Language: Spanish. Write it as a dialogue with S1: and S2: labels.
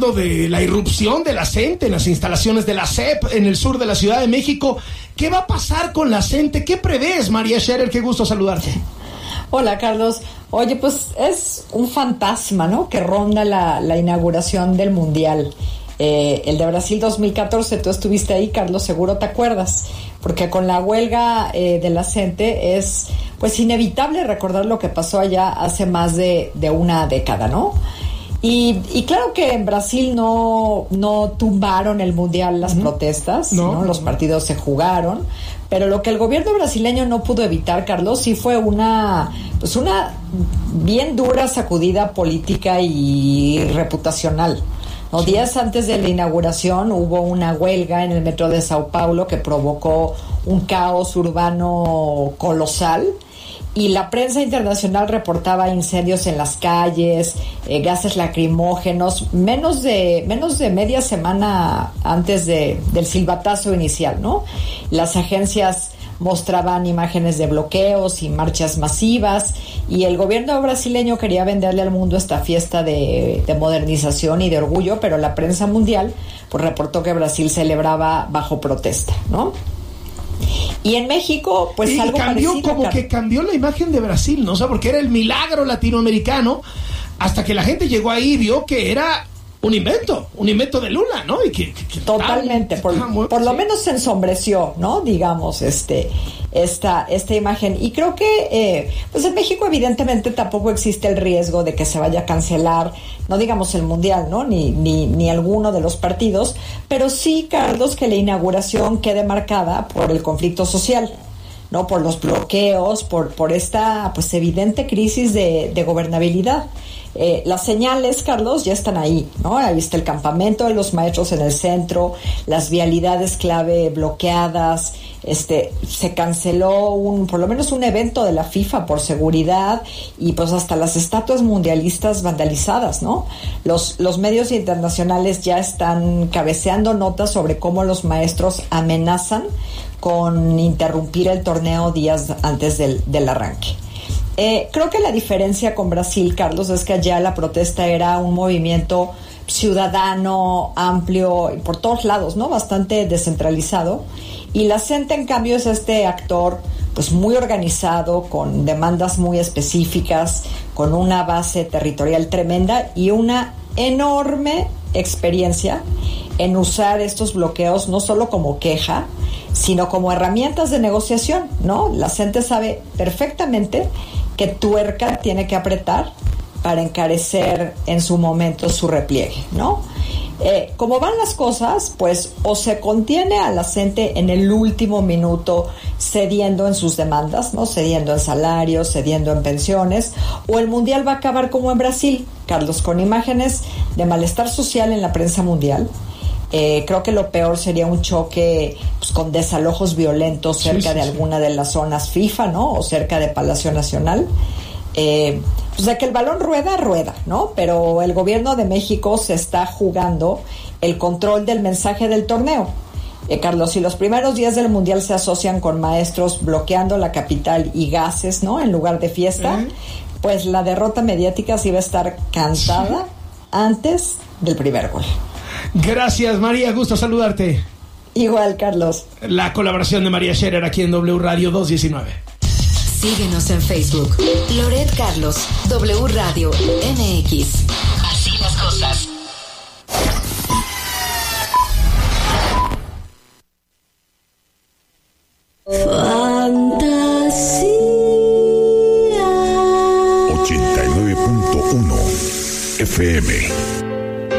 S1: hablando de la irrupción de la CENTE en las instalaciones de la SEP en el sur de la Ciudad de México. ¿Qué va a pasar con la CENTE? ¿Qué prevés, María Scherer? Qué gusto saludarte.
S2: Hola, Carlos. Oye, pues es un fantasma, ¿no?, que ronda la inauguración del Mundial. El de Brasil 2014, tú estuviste ahí, Carlos, seguro te acuerdas, porque con la huelga de la CENTE es pues inevitable recordar lo que pasó allá hace más de una década, ¿no? Y claro que en Brasil no tumbaron el Mundial las protestas, ¿no? Los partidos se jugaron, pero lo que el gobierno brasileño no pudo evitar, Carlos, sí fue una bien dura sacudida política y reputacional. ¿No? Días antes de la inauguración hubo una huelga en el metro de Sao Paulo que provocó un caos urbano colosal, y la prensa internacional reportaba incendios en las calles, gases lacrimógenos, menos de media semana antes del silbatazo inicial, ¿no? Las agencias mostraban imágenes de bloqueos y marchas masivas, y el gobierno brasileño quería venderle al mundo esta fiesta de modernización y de orgullo, pero la prensa mundial pues reportó que Brasil celebraba bajo protesta, ¿no? Y en México, pues algo
S1: parecido. Como que cambió la imagen de Brasil, ¿no? O sea, porque era el milagro latinoamericano, hasta que la gente llegó ahí y vio que era un invento de Lula, ¿no? Y que
S2: totalmente, por lo menos se ensombreció, ¿no? Digamos, esta imagen. Y creo que, pues en México evidentemente tampoco existe el riesgo de que se vaya a cancelar, no digamos el Mundial, ¿no? Ni alguno de los partidos, pero sí, Carlos, que la inauguración quede marcada por el conflicto social, ¿no? Por los bloqueos, por esta, pues, evidente crisis de gobernabilidad. Las señales, Carlos, ya están ahí, ¿no? Ahí está el campamento de los maestros en el centro, las vialidades clave bloqueadas, se canceló por lo menos un evento de la FIFA por seguridad, y pues hasta las estatuas mundialistas vandalizadas, ¿no? Los medios internacionales ya están cabeceando notas sobre cómo los maestros amenazan con interrumpir el torneo días antes del arranque. Creo que la diferencia con Brasil, Carlos, es que allá la protesta era un movimiento ciudadano, amplio, por todos lados, ¿no? Bastante descentralizado. Y la CENTE, en cambio, es este actor pues muy organizado, con demandas muy específicas, con una base territorial tremenda y una enorme experiencia en usar estos bloqueos no solo como queja, sino como herramientas de negociación, ¿no? La CENTE sabe perfectamente qué tuerca tiene que apretar para encarecer en su momento su repliegue, ¿no? Como van las cosas, pues o se contiene a la CENTE en el último minuto cediendo en sus demandas, ¿no? Cediendo en salarios, cediendo en pensiones, o el Mundial va a acabar como en Brasil, Carlos, con imágenes de malestar social en la prensa mundial. Creo que lo peor sería un choque pues, con desalojos violentos cerca de alguna de las zonas FIFA, ¿no? O cerca de Palacio Nacional. Pues de que el balón rueda, ¿no? Pero el gobierno de México se está jugando el control del mensaje del torneo. Carlos, si los primeros días del Mundial se asocian con maestros bloqueando la capital y gases, ¿no? En lugar de fiesta, pues la derrota mediática sí va a estar cantada antes del primer gol.
S1: Gracias, María, gusto saludarte.
S2: Igual, Carlos.
S1: La colaboración de María Scherer aquí en W Radio 219.
S3: Síguenos en Facebook. Loret Carlos, W Radio MX. Así las cosas.
S4: Fantasía 89.1 FM.